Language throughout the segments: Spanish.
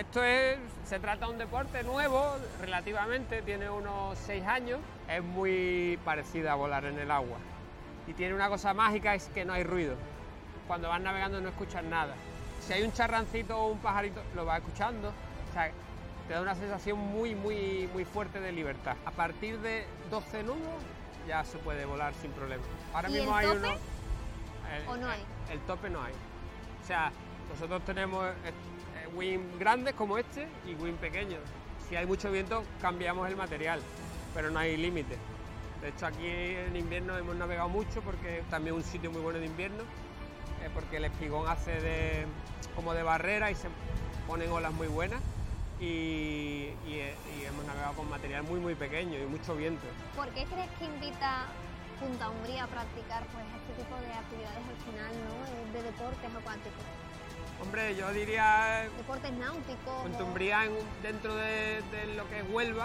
se trata de un deporte nuevo, relativamente, tiene unos 6 años, es muy parecida a volar en el agua. Y tiene una cosa mágica, es que no hay ruido. Cuando vas navegando no escuchas nada. Si hay un charrancito o un pajarito, lo vas escuchando. O sea, te da una sensación muy fuerte de libertad. A partir de 12 nudos ya se puede volar sin problema. Ahora ¿Y mismo el hay tope? uno. ¿O no hay? El tope no hay. O sea, nosotros tenemos wing grandes como este y wing pequeños. Si hay mucho viento cambiamos el material, pero no hay límite. De hecho aquí en invierno hemos navegado mucho porque también es un sitio muy bueno de invierno, porque el espigón hace como de barrera y se ponen olas muy buenas y hemos navegado con material muy pequeño y mucho viento. ¿Por qué crees que invita Punta Umbría a practicar pues este tipo de actividades al final, ¿no? De deportes acuáticos? Hombre, yo diría Deportes náuticos. Punta Umbría dentro de lo que es Huelva,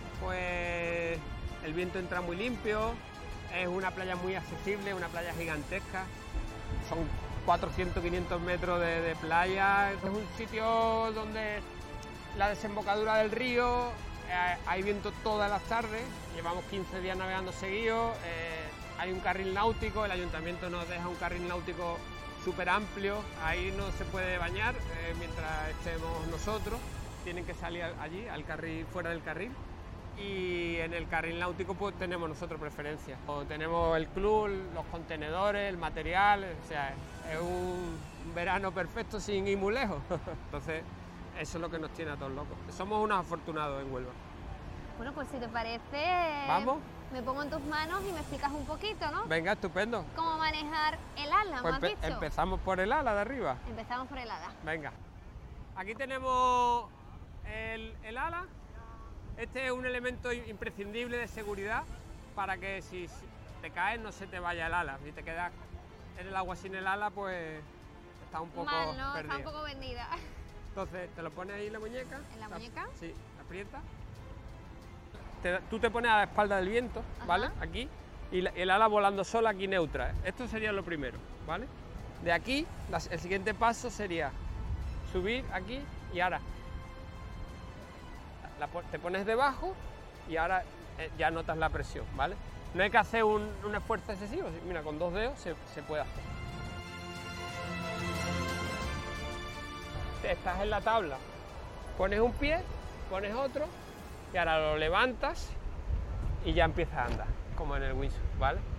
pues el viento entra muy limpio, es una playa muy accesible, una playa gigantesca, son 400-500 metros de playa, es un sitio donde la desembocadura del río, hay viento todas las tardes, llevamos 15 días navegando seguidos, hay un carril náutico, el ayuntamiento nos deja un carril náutico súper amplio, ahí no se puede bañar mientras estemos nosotros, tienen que salir allí, al carril, fuera del carril. Y en el carril náutico pues tenemos nosotros preferencia. Tenemos el club, los contenedores, el material, o sea, es un verano perfecto sin ir muy lejos. Entonces, eso es lo que nos tiene a todos locos. Somos unos afortunados en Huelva. Bueno, pues si te parece, ¿vamos? Me pongo en tus manos y me explicas un poquito, ¿no? Venga, estupendo. ¿Cómo manejar el ala, Pues me has dicho? empezamos por el ala de arriba. Empezamos por el ala. Venga. Aquí tenemos el ala. Este es un elemento imprescindible de seguridad para que si te caes no se te vaya el ala. Si te quedas en el agua sin el ala, pues está un poco mal, ¿no? perdida. Está un poco vendida. Entonces te lo pones ahí en la muñeca. ¿En la muñeca? Sí, aprieta. Tú te pones a la espalda del viento, ¿vale? Ajá. Aquí. Y el ala volando sola aquí neutra. Esto sería lo primero, ¿vale? De aquí, el siguiente paso sería subir aquí y ahora te pones debajo y ahora ya notas la presión, ¿vale? No hay que hacer un esfuerzo excesivo, mira, con 2 dedos se puede hacer. Estás en la tabla, pones un pie, pones otro y ahora lo levantas y ya empiezas a andar, como en el windsurf, ¿vale?